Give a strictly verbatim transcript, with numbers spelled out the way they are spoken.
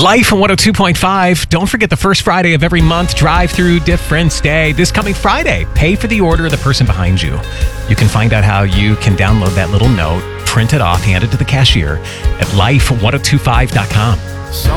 Life on one oh two point five. Don't forget the first Friday of every month, Drive Through Difference Day. This coming Friday, pay for the order of the person behind you. You can find out how you can download that little note, print it off, hand it to the cashier at life ten twenty-five dot com.